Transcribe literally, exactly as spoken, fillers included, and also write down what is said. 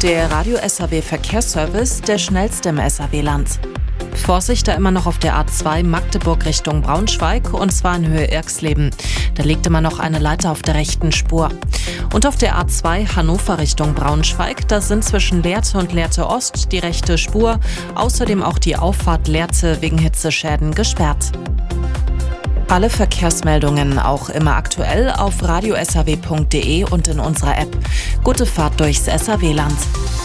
Der Radio S R W Verkehrsservice, der schnellste im S R W-Land. Vorsicht da immer noch auf der A zwei Magdeburg Richtung Braunschweig, und zwar in Höhe Irxleben. Da liegt immer noch eine Leiter auf der rechten Spur. Und auf der A zwei Hannover Richtung Braunschweig, da sind zwischen Lehrte und Lehrte Ost die rechte Spur, außerdem auch die Auffahrt Lehrte wegen Hitzeschäden gesperrt. Alle Verkehrsmeldungen auch immer aktuell auf radio s r w punkt d e und in unserer App. Gute Fahrt durchs S R W-Land.